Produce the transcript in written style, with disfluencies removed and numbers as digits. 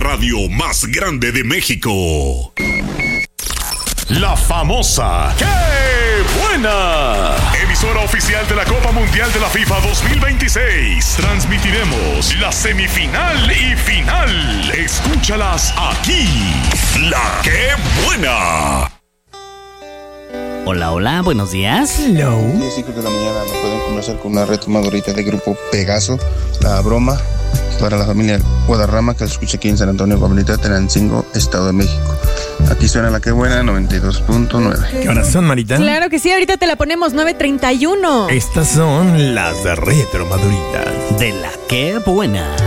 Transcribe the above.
radio más grande de México. La famosa ¡Qué buena! Emisora oficial de la Copa Mundial de la FIFA 2026. Transmitiremos la semifinal y final. Escúchalas aquí. La ¡Qué buena! Hola, hola, buenos días. Hello. 10:05 de la mañana me pueden conversar con una retomadorita de Grupo Pegaso, La Broma, para la familia Guadarrama que se escucha aquí en San Antonio, Comunidad Tenancingo, Estado de México. Aquí suena la que buena, 92.9. ¿Qué horas son, Marita? Claro que sí, ahorita te la ponemos 9:31. Estas son las de Retro Maduritas. De la Qué buena.